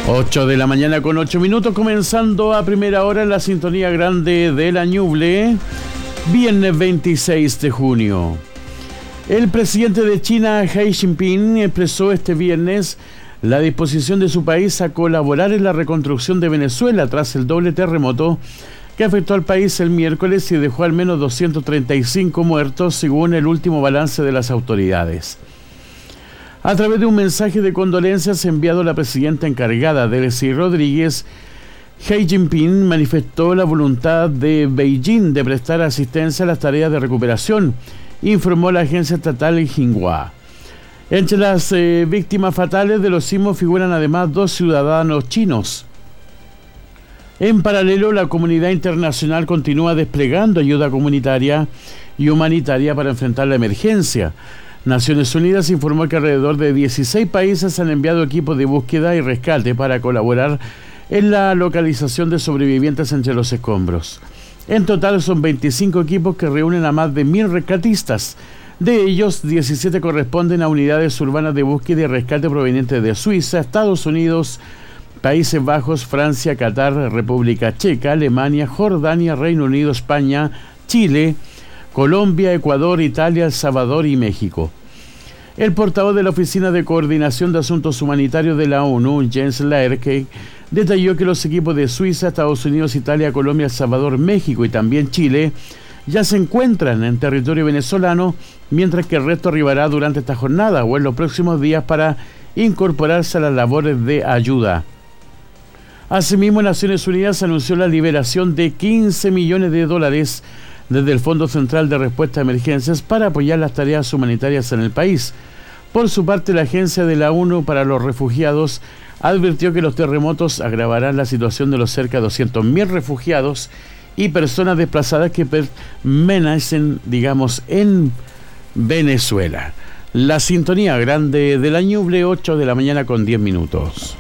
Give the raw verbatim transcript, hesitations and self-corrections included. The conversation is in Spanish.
ocho de la mañana con ocho minutos, comenzando a primera hora en la sintonía grande de la Ñuble, viernes veintiséis de junio. El presidente de China, Xi Jinping, expresó este viernes la disposición de su país a colaborar en la reconstrucción de Venezuela tras el doble terremoto que afectó al país el miércoles y dejó al menos doscientos treinta y cinco muertos, según el último balance de las autoridades. A través de un mensaje de condolencias enviado a la presidenta encargada, Delcy Rodríguez, Xi Jinping manifestó la voluntad de Beijing de prestar asistencia a las tareas de recuperación, informó la agencia estatal Xinhua. Entre las eh, víctimas fatales de los sismos figuran además dos ciudadanos chinos. En paralelo, la comunidad internacional continúa desplegando ayuda comunitaria y humanitaria para enfrentar la emergencia. Naciones Unidas informó que alrededor de dieciséis países han enviado equipos de búsqueda y rescate para colaborar en la localización de sobrevivientes entre los escombros. En total son veinticinco equipos que reúnen a más de mil rescatistas. De ellos, diecisiete corresponden a unidades urbanas de búsqueda y rescate provenientes de Suiza, Estados Unidos, Países Bajos, Francia, Qatar, República Checa, Alemania, Jordania, Reino Unido, España, Chile, Colombia, Ecuador, Italia, El Salvador y México. El portavoz de la Oficina de Coordinación de Asuntos Humanitarios de la ONU, Jens Laerke, detalló que los equipos de Suiza, Estados Unidos, Italia, Colombia, El Salvador, México y también Chile ya se encuentran en territorio venezolano, mientras que el resto arribará durante esta jornada o en los próximos días para incorporarse a las labores de ayuda. Asimismo, Naciones Unidas anunció la liberación de quince millones de dólares desde el Fondo Central de Respuesta a Emergencias para apoyar las tareas humanitarias en el país. Por su parte, la Agencia de la ONU para los Refugiados advirtió que los terremotos agravarán la situación de los cerca de doscientos mil refugiados y personas desplazadas que permanecen, digamos, en Venezuela. La sintonía grande de la Ñuble, ocho de la mañana con diez minutos.